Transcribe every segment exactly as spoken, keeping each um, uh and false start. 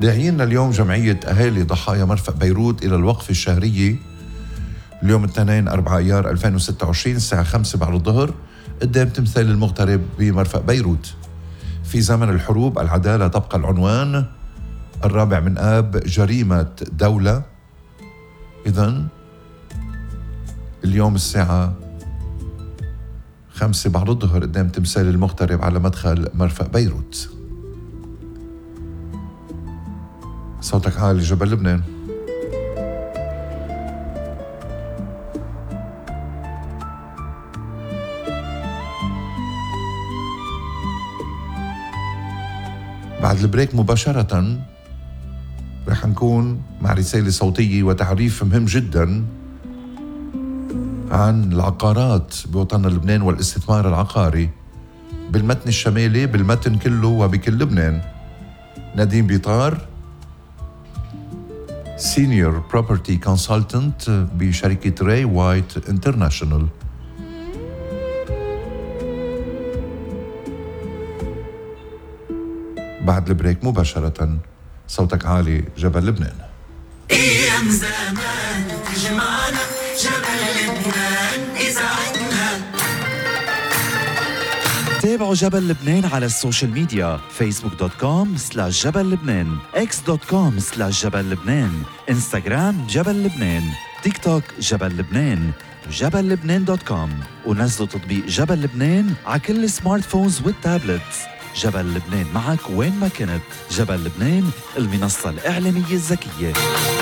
داعيين اليوم جمعية أهالي ضحايا مرفأ بيروت إلى الوقفة الشهرية اليوم الاثنين أربعة أيار ألفين وستة وعشرين الساعة خمسة بعد الظهر قدام تمثال المغترب بمرفأ بيروت. في زمن الحروب العدالة تبقى العنوان. الرابع من آب جريمة دولة. إذن اليوم الساعة خمسة بعد الظهر قدام تمثال المغترب على مدخل مرفأ بيروت. صوتك عالي جبل لبنان. بعد البريك مباشرة رح نكون مع رسالة صوتية وتعريف مهم جدا عن العقارات بوطننا لبنان والاستثمار العقاري بالمتن الشمالي، بالمتن كله وبكل لبنان. نديم بيطار سينيور بروبرتي كونسلتنت بشركة راي وايت انترناشونال. بعد البريك مباشرة. صوتك عالي جبل لبنان. أيام زمان تجمعنا جبل لبنان إذا عدنا. تابعوا جبل لبنان على السوشيال ميديا فيسبوك دوت كوم سلاش جبل لبنان، اكس دوت كوم سلاش جبل لبنان، انستغرام جبل لبنان، تيك توك جبل لبنان، جبل لبنان دوت كوم، ونزلوا تطبيق جبل لبنان على كل السمارت فونز والتابلتس. جبل لبنان معك وين ما كنت. جبل لبنان المنصة الإعلامية الذكية.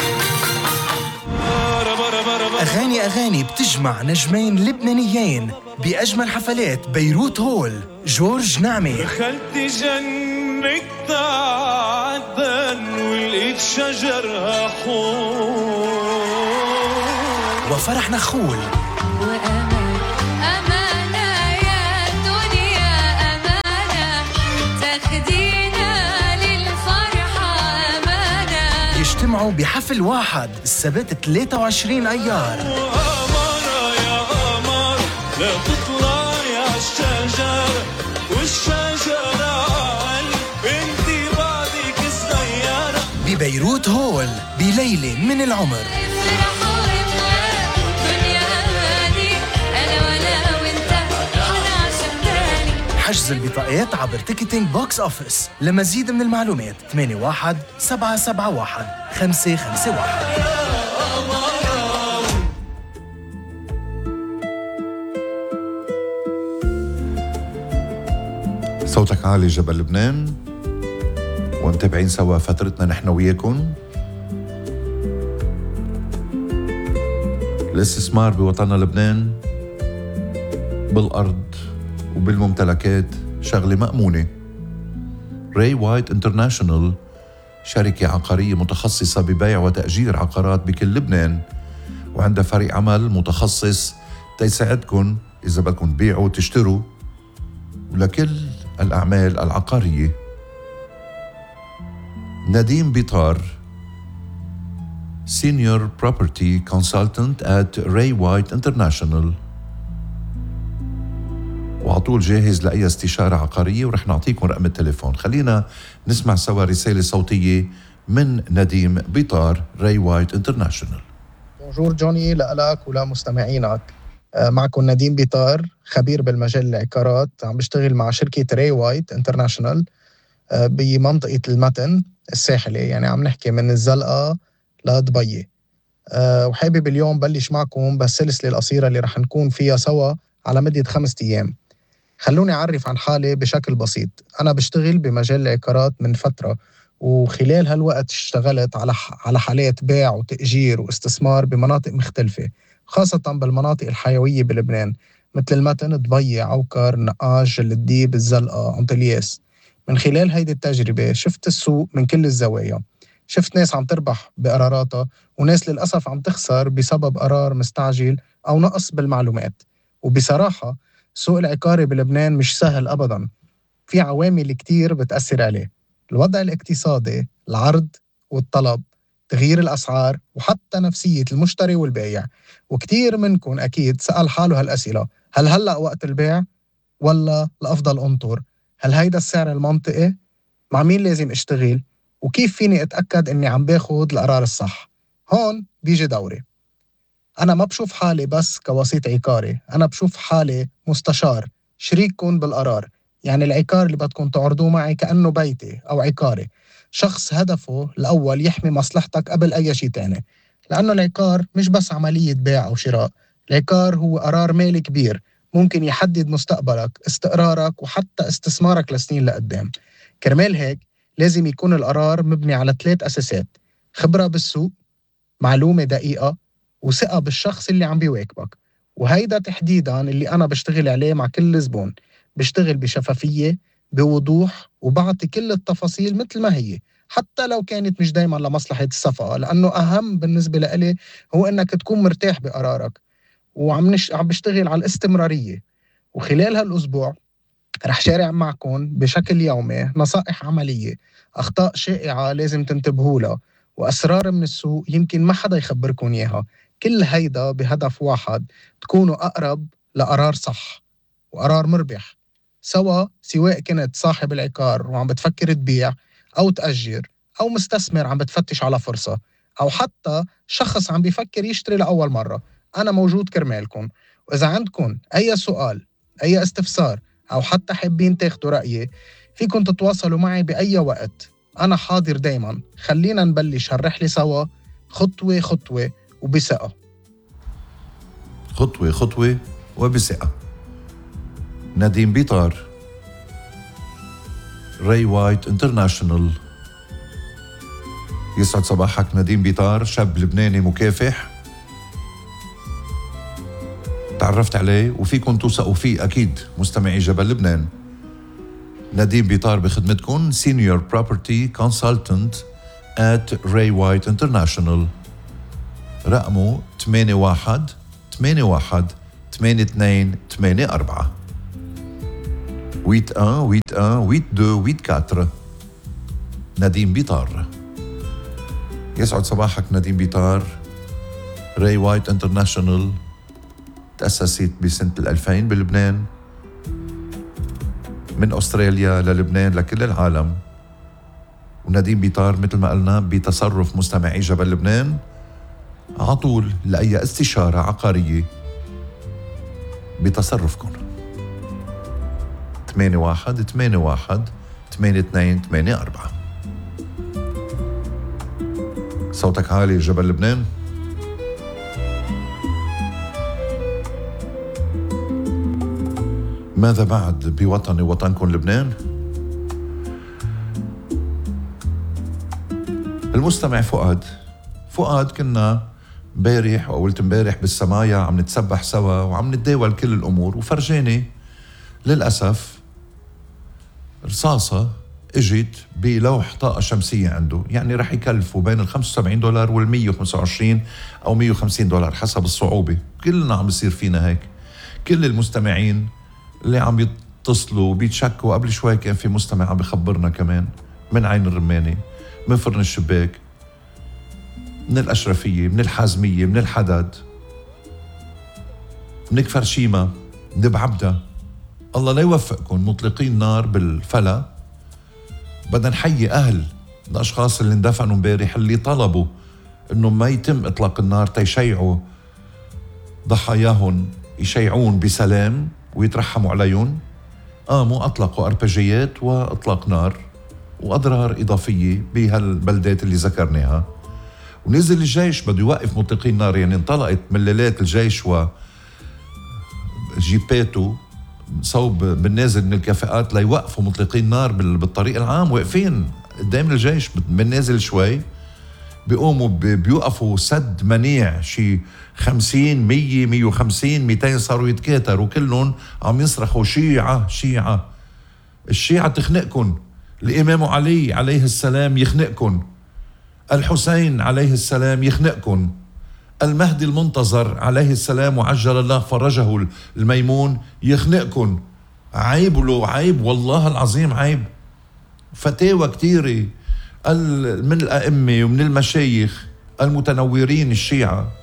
أغاني أغاني بتجمع نجمين لبنانيين بأجمل حفلات بيروت هول. جورج نعمة. دخلت جنة عدن ولقيت شجرها حور. وفرح نخول. يجتمعوا بحفل واحد السبت ثلاثة وعشرين أيار. أمارة يا أمار لا تطلعي عالشجر والشجرة قلب انتي بعدك صغيرة. ببيروت هول بليلة من العمر. حجز البطاقات عبر تيكتينج بوكس أوفيس. لمزيد من المعلومات ثمانية واحد سبعة سبعة واحد خمسة خمسة واحد. صوتك عالي جبل لبنان، ومتابعين سوا فترتنا نحن وياكم. الاستثمار بوطننا لبنان بالأرض وبالممتلكات شغلة مأمونة. راي وايت انترناشونال شركة عقارية متخصصة ببيع وتأجير عقارات بكل لبنان، وعندها فريق عمل متخصص تيساعدكم إذا بدكم تبيعوا وتشتروا ولكل الأعمال العقارية. نديم بيطار Senior Property Consultant at Ray White International، وعطول جاهز لأي استشارة عقارية، ورح نعطيكم رقم التليفون. خلينا نسمع سوا رسالة صوتية من نديم بيطار راي وايت انترناشونال. بونجور جوني لألك ولمستمعينك. معكم نديم بيطار، خبير بالمجال العقارات، عم بشتغل مع شركة راي وايت انترناشونال بمنطقة المتن الساحلي، يعني عم نحكي من الزلقة لدبي. وحابب اليوم بلش معكم بالسلسلة القصيرة اللي رح نكون فيها سوا على مدة خمسة أيام. خلوني أعرف عن حالي بشكل بسيط. أنا بشتغل بمجال العقارات من فترة، وخلال هالوقت اشتغلت على على حالات بيع وتأجير واستثمار بمناطق مختلفة، خاصة بالمناطق الحيوية بلبنان مثل المتن، دبي، عوكر، نقاش، جلديب، الزلقة، أنطلياس. من خلال هيدي التجربة شفت السوق من كل الزوايا. شفت ناس عم تربح بقراراتها، وناس للأسف عم تخسر بسبب قرار مستعجل أو نقص بالمعلومات. وبصراحة السوق العقاري بلبنان مش سهل أبداً، في عوامل كتير بتأثر عليه: الوضع الاقتصادي، العرض والطلب، تغيير الأسعار، وحتى نفسية المشتري والبائع. وكتير منكم أكيد سأل حاله هالأسئلة: هل هلأ وقت البيع ولا الأفضل أنطر؟ هل هيدا السعر المنطقي؟ مع مين لازم أشتغل؟ وكيف فيني أتأكد إني عم باخد القرار الصح؟ هون بيجي دوري. أنا ما بشوف حالي بس كوسيط عقاري، أنا بشوف حالي مستشار شريككم بالقرار. يعني العقار اللي بدكم تعرضوه معي كأنه بيتي أو عقاري، شخص هدفه الأول يحمي مصلحتك قبل أي شيء تاني. لأنه العقار مش بس عملية بيع أو شراء، العقار هو قرار مالي كبير ممكن يحدد مستقبلك، استقرارك، وحتى استثمارك لسنين لقدام. كرمال هيك لازم يكون القرار مبني على ثلاث أساسات: خبرة بالسوق، معلومة دقيقة، وثقة بالشخص اللي عم بيواكبك. وهيدا تحديداً اللي أنا بشتغل عليه مع كل زبون. بشتغل بشفافية، بوضوح، وبعطي كل التفاصيل مثل ما هي، حتى لو كانت مش دايماً لمصلحة الصفقة، لأنه أهم بالنسبة لإلي هو إنك تكون مرتاح بقرارك. وعم نش... عم بشتغل على الاستمرارية. وخلال هالأسبوع رح شارع معكم بشكل يومي نصائح عملية، أخطاء شائعة لازم تنتبهوا لها، وأسرار من السوق يمكن ما حدا يخبركم إياها. كل هيدا بهدف واحد: تكونوا أقرب لقرار صح وقرار مربح. سوا، سواء كنت صاحب العقار وعم بتفكر تبيع أو تأجر، أو مستثمر عم بتفتش على فرصة، أو حتى شخص عم بيفكر يشتري لأول مرة، أنا موجود كرمالكم. وإذا عندكم أي سؤال، أي استفسار، أو حتى حابين تاخدوا رأيي، فيكن تتواصلوا معي بأي وقت. أنا حاضر دايما. خلينا نبلش هالرحلة سوا، خطوة خطوة وبثقة. خطوة خطوة وبثقة. نديم بيطار، راي وايت انترناشنال. يسعد صباحك نديم بيطار، شاب لبناني مكافح تعرفت عليه وفيكن توثقوا فيه أكيد مستمعي جبل لبنان. نديم بيطار بخدمتكم Senior Property Consultant at Ray White International. رقمه ثمانية واحد ثمانية واحد ثمانية اثنين ثمانية أربعة ثمانية واحد ثمانية واحد اثنين ثمانية أربعة. نديم بيطار. يسعد صباحك نديم بيطار. راي وايت انترناشنال تأسست بسنة الألفين بلبنان، من أستراليا للبنان لكل العالم. ونديم بيطار مثل ما قلنا بتصرف مستمعي جبل لبنان عطول لأي استشارة عقارية بتصرفكم. ثمانية واحد ثمانية واحد ثمانية اثنين ثمانية أربعة. صوتك عالي جبل لبنان. ماذا بعد بوطني وطنكم لبنان؟ المستمع فؤاد فؤاد كنا امبارح وقلت امبارح بالسمايا عم نتسبح سوا وعم نتداول كل الامور، وفرجاني للاسف رصاصه اجت بلوح طاقه شمسيه عنده، يعني رح يكلفوا بين ال خمسة وسبعين دولار وال مية وخمسة وعشرين او مية وخمسين دولار حسب الصعوبه. كلنا عم بيصير فينا هيك. كل المستمعين اللي عم يتصلوا بيتشكوا، قبل شوي كان في مستمع عم بخبرنا كمان من عين الرماني، من فرن الشباك، من الأشرفية، من الحازمية، من الحدد، من كفر شيمة، من بعبدة. الله لا يوفقكم مطلقين نار بالفلا. بدنا نحيي أهل الأشخاص اللي اندفنوا امبارح، اللي طلبوا إنه ما يتم إطلاق النار تيشيعوا ضحاياهم، يشيعون بسلام ويترحموا عليهم. قاموا أطلقوا أربجيات وإطلاق نار وأضرار إضافية بهالبلدات اللي ذكرناها. ونزل الجيش بده يوقف مطلقين نار، يعني انطلقت ملالات الجيش وجيباته صوب بالنازل من الكفاءات ليوقفوا مطلقين نار بالطريق العام. واقفين قدام الجيش بالنازل شوي، بيقوموا بيوقفوا سد منيع شي خمسين مية مية وخمسين ميتين صاروا يتكاتروا كلهم عم يصرخوا شيعة شيعة. الشيعة تخنقكن، الإمام علي عليه السلام يخنقكن، الحسين عليه السلام يخنقكن، المهدي المنتظر عليه السلام وعجل الله فرجه الميمون يخنقكن. عيب له عيب، والله العظيم عيب. فتاوى كتيرة من الأئمة ومن المشايخ المتنورين الشيعة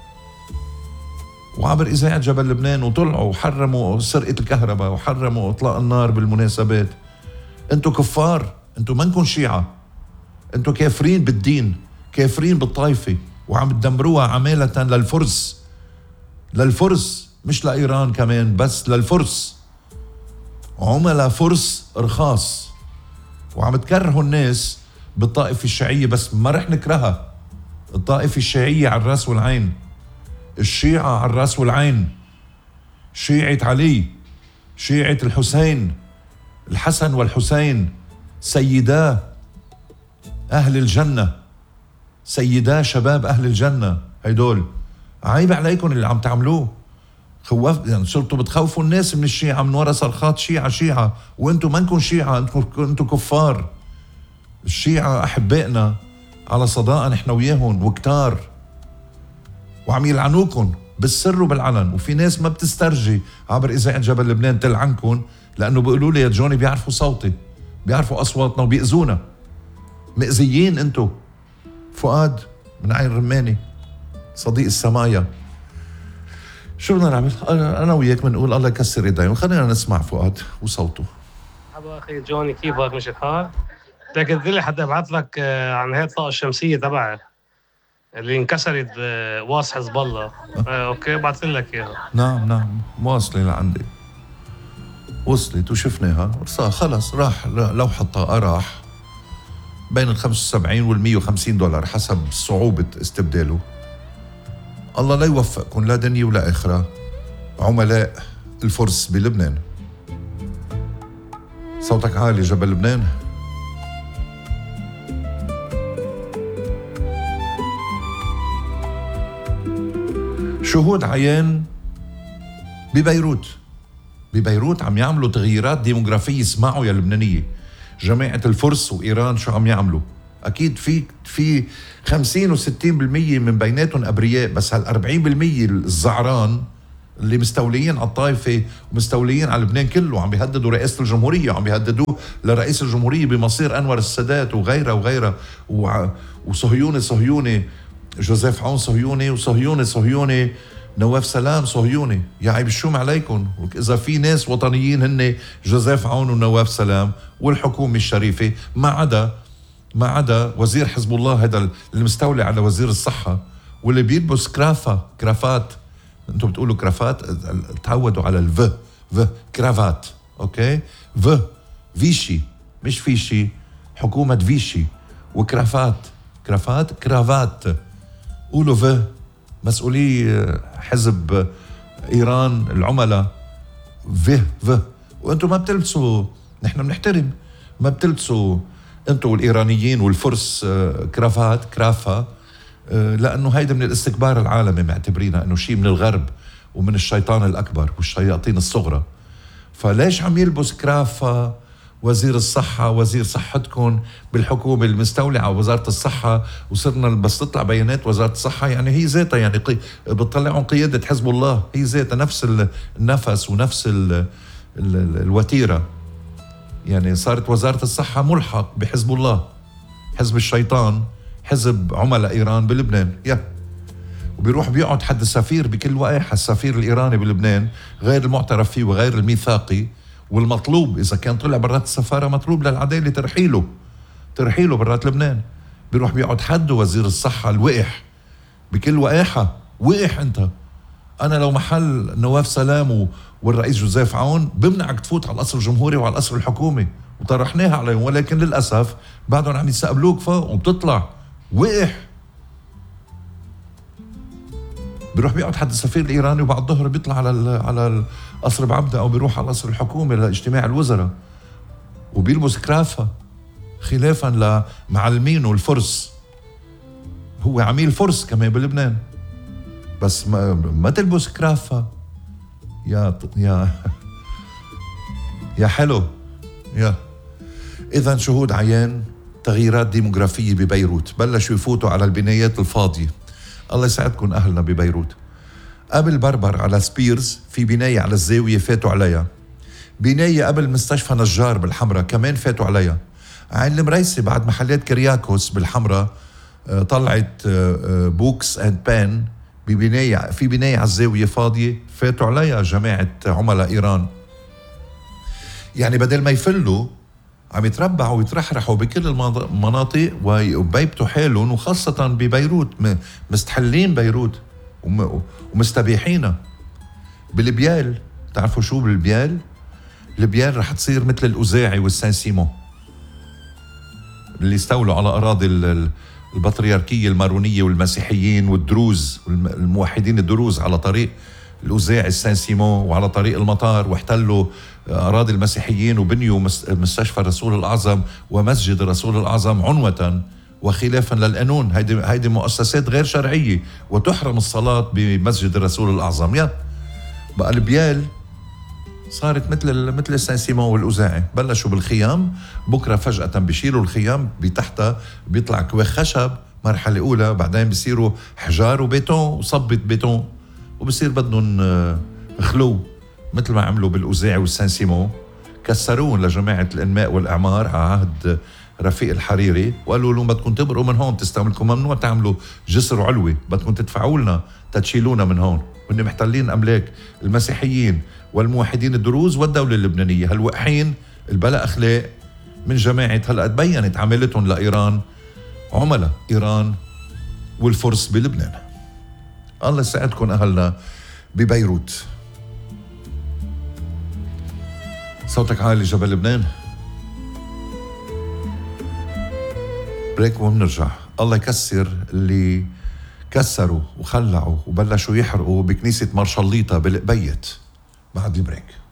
وعبر إذاعة جبل لبنان، وطلعوا وحرموا سرقة الكهرباء وحرموا إطلاق النار بالمناسبات. انتوا كفار، انتوا منكن شيعة، انتو كافرين بالدين، كافرين بالطائفة، وعم تدمروها عمالة للفرس، للفرس مش لإيران كمان، بس للفرس، عملاء فرس رخاص. وعم تكرهوا الناس بالطائفة الشيعية، بس ما رح نكرهها. الطائفة الشيعية على الراس والعين، الشيعة على الراس والعين، شيعة علي، شيعة الحسين، الحسن والحسين، سيدا أهل الجنة، سيدا شباب أهل الجنة. هيدول عيب عليكم اللي عم تعملوه. خوف يعني، صرتوا بتخوفوا الناس من الشيعة من وراء صرخات شيعة شيعة، وانتم منكم شيعة، انتم انتم كفار. الشيعة أحبائنا على صداقة نحن وياهم وكتار، وعم يلعنوكم بالسر وبالعلن. وفي ناس ما بتسترجي عبر إذاعة جبل لبنان تلعنكم، لأنه بيقولوا لي يا جوني بيعرفوا صوتي، بيعرفوا أصواتنا وبيأذونا. مأذيين انتو. فؤاد من عين رماني صديق السمايا، شو بدنا نعمل؟ أنا وياك بنقول الله يكسر ايديهم. خلينا نسمع فؤاد وصوته. مرحبا اخي جوني، كيفك؟ مش الحال؟ بدك تدلي حتى ابعث لك عن هاي الطاقة الشمسية تبعي اللي انكسرت بواس حزب الله. آه، اوكي بعث لك اياها. نعم نعم واصلة لعندي، وصلت وشفناها. خلص راح لوحة الطاقة، راح بين ال خمسة وسبعين وال مية وخمسين دولار حسب صعوبة استبداله. الله لا يوفقكم لا دنيا ولا آخرة عملاء الفرس بلبنان. صوتك عالي جبل لبنان. شهود عيان ببيروت، ببيروت عم يعملوا تغييرات ديموغرافية. اسمعوا يا لبنانية، جماعة الفرس وإيران شو عم يعملوا. أكيد في في خمسين وستين بالمية من بيناتهم أبرياء، بس هالأربعين بالمية الزعران اللي مستوليين على الطائفة ومستوليين على لبنان كله، عم بيهددوا رئاسة الجمهورية، وعم بيهددوا لرئيس الجمهورية بمصير أنور السادات وغيرها وغيرها. وصهيوني صهيوني جوزيف عون صهيوني، وصهيوني صهيوني نواف سلام صهيوني. يا عيب الشوم عليكم. إذا في ناس وطنيين هن جوزيف عون ونواف سلام والحكومة الشريفة، ما عدا ما عدا وزير حزب الله هذا اللي مستولي على وزير الصحة، واللي بيلبس كرافة كرافات. انتم بتقولوا كرافات، تعودوا على الف ف كرافات. اوكي ف فيشي مش فيشي، حكومة فيشي. وكرافات كرافات كرافات. قولوا ف مسؤولي حزب إيران العملاء ف ف. وانتم ما بتلبسوا، نحن بنحترم، ما بتلبسوا انتم والإيرانيين والفرس كرافات كرافة، لأنه هيدا من الاستكبار العالمي، معتبرينها أنه شيء من الغرب ومن الشيطان الأكبر والشياطين الصغرى. فليش عم يلبس كرافة وزير الصحة، وزير صحتكم بالحكومة المستولى على وزارة الصحة، وصرنا بس تطلع بيانات وزارة الصحة يعني هي ذاتها يعني قي... بتطلعون قيادة حزب الله، هي ذاتها نفس النفس ونفس ال... ال... الوتيرة. يعني صارت وزارة الصحة ملحق بحزب الله، حزب الشيطان، حزب عملاء إيران بلبنان. يا وبيروح بيقعد حد السفير بكل وقاحة، السفير الإيراني بلبنان غير المعترف فيه وغير الميثاقي، والمطلوب إذا كان طلع برات السفارة مطلوب للعدالة ترحيله ترحيله برات لبنان. بيروح بيقعد حد وزير الصحة الوقح بكل وقاحة. وقح أنت. أنا لو محل نواف سلام والرئيس جوزيف عون بمنعك تفوت على القصر الجمهوري وعلى القصر الحكومي، وطرحناها عليهم، ولكن للأسف بعدهم عم يستقبلوك فوق وبتطلع وقح. بيروح بيقعد حد السفير الإيراني وبعد الظهر بيطلع على على القصر بعبدة أو بيروح على القصر الحكومي لاجتماع الوزراء، وبيلبس كرافة خلافا لمعلمينه الفرس. هو عميل فرس كمان بلبنان، بس ما, ما تلبس كرافة يا يا يا حلو يا. إذا شهود عيان تغييرات ديموغرافية ببيروت، بلشوا يفوتوا على البنايات الفاضية. الله يسعدكم أهلنا ببيروت. قبل بربر على سبيرز في بناية على الزاوية فاتوا عليها. بناية قبل مستشفى نجار بالحمرة كمان فاتوا عليها. عين المريسي بعد محلات كرياكوس بالحمرة طلعت بوكس اند بان ببناية، في بناية على الزاوية فاضية فاتوا عليها جماعة عملاء إيران. يعني بدل ما يفلوا عم يتربعوا ويترحرحوا بكل المناطق وبيبتوا حالهم، وخاصة ببيروت مستحلين بيروت ومستبيحينها. بالبيال، تعرفوا شو بالبيال؟ البيال رح تصير مثل الأوزاعي والسان سيمون اللي استولوا على أراضي البطريركية المارونية والمسيحيين والدروز والموحدين الدروز على طريق الأوزاعي السان سيمون وعلى طريق المطار، واحتلوا أراضي المسيحيين وبنيوا مستشفى الرسول الأعظم ومسجد الرسول الأعظم عنوة وخلافا للقانون. هيدي هيدي مؤسسات غير شرعية وتحرم الصلاة بمسجد الرسول الأعظم. يا بقى البيال صارت مثل مثل السان سيمون والأوزاعي، بلشوا بالخيام، بكرة فجأة بيشيلوا الخيام، بتحتها بيطلع كواخ خشب مرحلة أولى، بعدين بيصيروا حجار وبيتون وصبة بيتون، وبصير بدهم خلو مثل ما عملوا بالأوزاعي والسان سيمون. كسروهم لجماعة الإنماء والإعمار على عهد رفيق الحريري، وقالوا لهم بدكم تبرقوا من هون، تستعملكم ممنوع تعملوا جسر علوي، بدكم تدفعوا لنا تتشيلونا من هون. وإن محتلين أملاك المسيحيين والموحدين الدروز والدولة اللبنانية هالوقحين البلا أخلاق من جماعة هلأ تبينت عملتهم لإيران، عملاء إيران والفرس بلبنان. الله يساعدكم أهلنا ببيروت. صوتك عالي جبل لبنان. بريك ومنرجع. الله يكسر اللي كسروا وخلعوا وبلشوا يحرقوا بكنيسة مارشاليطة بالقبيت بعد البريك.